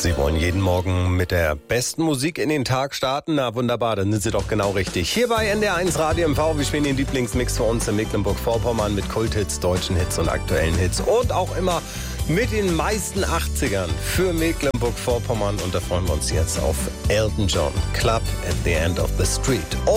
Sie wollen jeden Morgen mit der besten Musik in den Tag starten? Na wunderbar, dann sind Sie doch genau richtig. Hier bei NDR1 Radio MV, wir spielen den Lieblingsmix für uns in Mecklenburg-Vorpommern mit Kulthits, deutschen Hits und aktuellen Hits. Und auch immer mit den meisten 80ern für Mecklenburg-Vorpommern. Und da freuen wir uns jetzt auf Elton John, Club at the End of the Street.